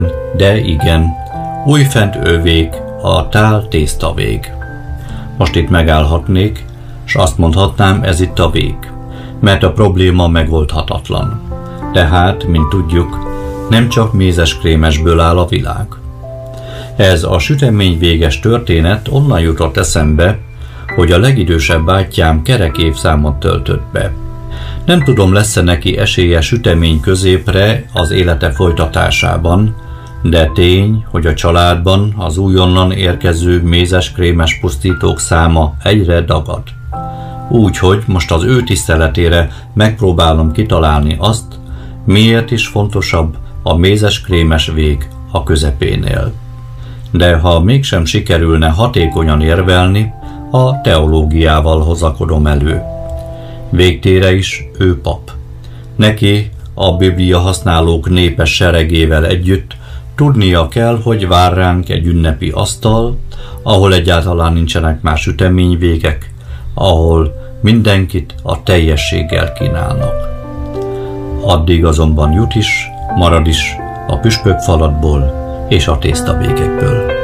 De igen, újfent ővék a tál tésztavég. Most itt megállhatnék, s azt mondhatnám, ez itt a vég, mert a probléma megoldhatatlan. Tehát, mint tudjuk, nem csak mézeskrémesből áll a világ. Ez a süteményvéges történet onnan jutott eszembe, hogy a legidősebb bátyám kerek évszámot töltött be. Nem tudom, lesz-e neki esélye sütemény középre az élete folytatásában, de tény, hogy a családban az újonnan érkező mézeskrémes pusztítók száma egyre dagad. Úgyhogy most az ő tiszteletére megpróbálom kitalálni azt, miért is fontosabb a mézeskrémes vég a közepénél. De ha mégsem sikerülne hatékonyan érvelni, a teológiával hozakodom elő. Végtére is ő pap. Neki a Biblia használók népes seregével együtt tudnia kell, hogy vár ránk egy ünnepi asztal, ahol egyáltalán nincsenek más süteményvégek, ahol mindenkit a teljességgel kínálnak. Addig azonban jut is, marad is a püspökfalatból és a tésztavégekből.